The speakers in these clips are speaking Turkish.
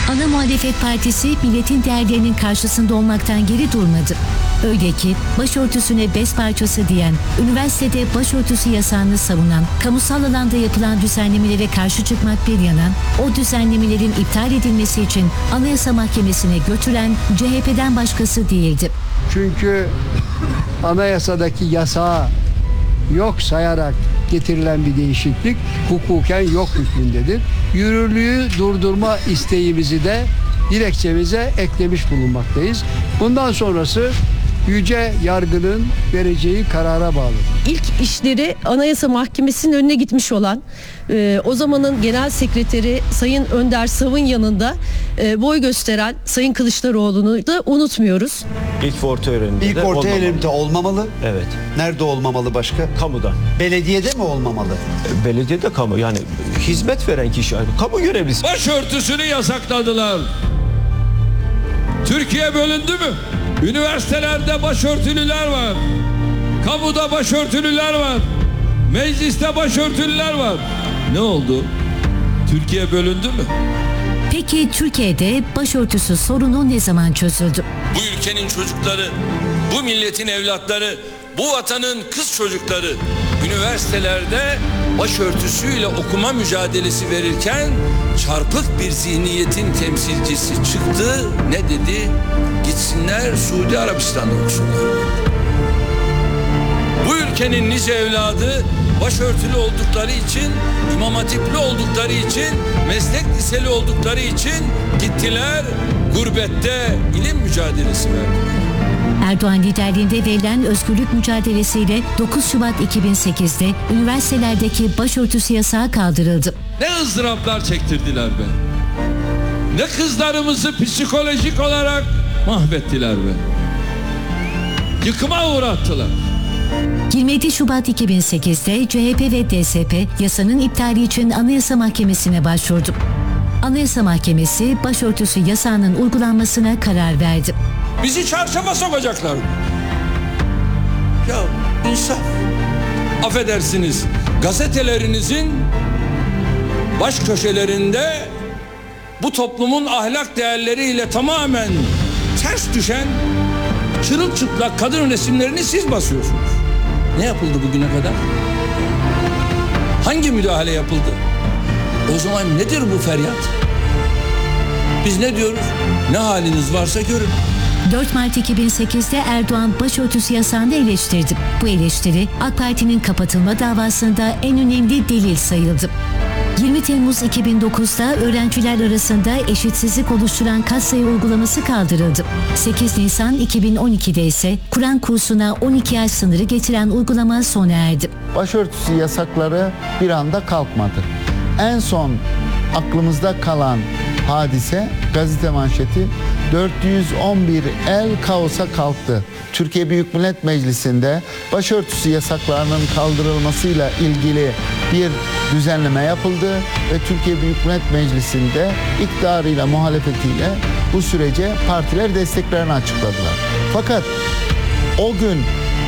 Ana muhalefet partisi milletin değerlerinin karşısında olmaktan geri durmadı. Öyle ki başörtüsüne bez parçası diyen, üniversitede başörtüsü yasağını savunan, kamusal alanda yapılan düzenlemelere karşı çıkmak bir yana, o düzenlemelerin iptal edilmesi için Anayasa Mahkemesi'ne götüren CHP'den başkası değildi. Çünkü anayasadaki yasağı yok sayarak getirilen bir değişiklik hukuken yok hükmündedir. Yürürlüğü durdurma isteğimizi de dilekçemize eklemiş bulunmaktayız. Bundan sonrası yüce yargının vereceği karara bağlı. İlk işleri Anayasa Mahkemesi'nin önüne gitmiş olan o zamanın Genel Sekreteri Sayın Önder Sav'ın yanında boy gösteren Sayın Kılıçdaroğlu'nu da unutmuyoruz. İlk orta öğrenimde İlk orta öğrenimde olmamalı. Evet. Nerede olmamalı başka? Kamuda. Belediyede mi olmamalı? Belediyede kamu, yani hizmet veren kişi, kamu görevlisi. Başörtüsünü yasakladılar. Türkiye bölündü mü? Üniversitelerde başörtülüler var. Kamuda başörtülüler var. Mecliste başörtülüler var. Ne oldu? Türkiye bölündü mü? Peki Türkiye'de başörtüsü sorunu ne zaman çözüldü? Bu ülkenin çocukları, bu milletin evlatları, bu vatanın kız çocukları üniversitelerde başörtüsüyle okuma mücadelesi verirken çarpık bir zihniyetin temsilcisi çıktı. Ne dedi? Gitsinler Suudi Arabistan'da okusunlar. Bu ülkenin nice evladı başörtülü oldukları için, İmam Hatipli oldukları için, meslek liseli oldukları için gittiler gurbette ilim mücadelesi verdiler. Erdoğan liderliğinde verilen özgürlük mücadelesiyle 9 Şubat 2008'de üniversitelerdeki başörtüsü yasağı kaldırıldı. Ne ızdıraplar çektirdiler be. Ne kızlarımızı psikolojik olarak mahvettiler be. Yıkıma uğrattılar. 27 Şubat 2008'de CHP ve DSP yasanın iptali için Anayasa Mahkemesi'ne başvurdu. Anayasa Mahkemesi başörtüsü yasağının uygulanmasına karar verdi. Bizi çarşafa sokacaklar. Ya insaf. Affedersiniz, gazetelerinizin baş köşelerinde bu toplumun ahlak değerleriyle tamamen ters düşen çırılçıplak kadın resimlerini siz basıyorsunuz. Ne yapıldı bugüne kadar? Hangi müdahale yapıldı? O zaman nedir bu feryat? Biz ne diyoruz? Ne haliniz varsa görün. 4 Mart 2008'de Erdoğan başörtüsü yasağını eleştirdi. Bu eleştiri AK Parti'nin kapatılma davasında en önemli delil sayıldı. 20 Temmuz 2009'da öğrenciler arasında eşitsizlik oluşturan katsayı uygulaması kaldırıldı. 8 Nisan 2012'de ise Kur'an kursuna 12 yaş sınırı getiren uygulama sona erdi. Başörtüsü yasakları bir anda kalkmadı. En son aklımızda kalan hadise, gazete manşeti, 411 el kaosa kalktı. Türkiye Büyük Millet Meclisi'nde başörtüsü yasaklarının kaldırılmasıyla ilgili bir düzenleme yapıldı ve Türkiye Büyük Millet Meclisi'nde iktidarıyla muhalefetiyle bu sürece partiler desteklerini açıkladılar. Fakat o gün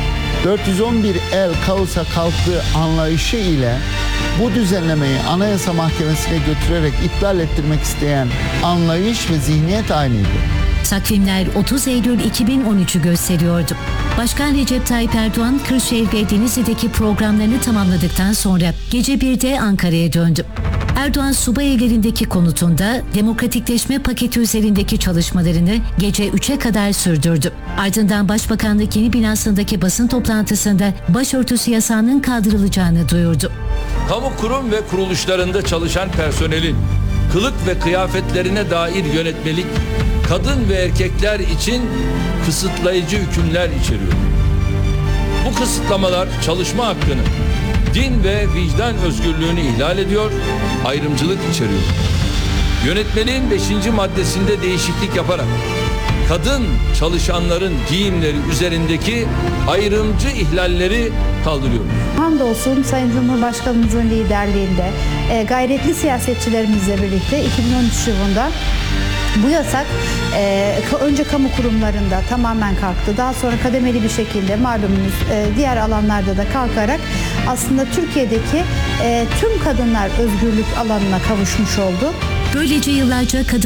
411 el kaosa kalktığı anlayışı ile bu düzenlemeyi Anayasa Mahkemesi'ne götürerek iptal ettirmek isteyen anlayış ve zihniyet aynıydı. Takvimler 30 Eylül 2013'ü gösteriyordu. Başkan Recep Tayyip Erdoğan, Kırşehir ve Denizli'deki programlarını tamamladıktan sonra gece 1'de Ankara'ya döndü. Erdoğan subay evlerindeki konutunda demokratikleşme paketi üzerindeki çalışmalarını gece 3'e kadar sürdürdü. Ardından Başbakanlık yeni binasındaki basın toplantısında başörtüsü yasağının kaldırılacağını duyurdu. Kamu kurum ve kuruluşlarında çalışan personelin kılık ve kıyafetlerine dair yönetmelik, kadın ve erkekler için kısıtlayıcı hükümler içeriyor. Bu kısıtlamalar çalışma hakkını, din ve vicdan özgürlüğünü ihlal ediyor, ayrımcılık içeriyor. Yönetmeliğin 5. maddesinde değişiklik yaparak kadın çalışanların giyimleri üzerindeki ayrımcı ihlalleri kaldırıyor. Hamdolsun Sayın Cumhurbaşkanımızın liderliğinde gayretli siyasetçilerimizle birlikte 2013 yılında bu yasak önce kamu kurumlarında tamamen kalktı. Daha sonra kademeli bir şekilde malumunuz diğer alanlarda da kalkarak aslında Türkiye'deki tüm kadınlar özgürlük alanına kavuşmuş oldu. Böylece yıllarca kadın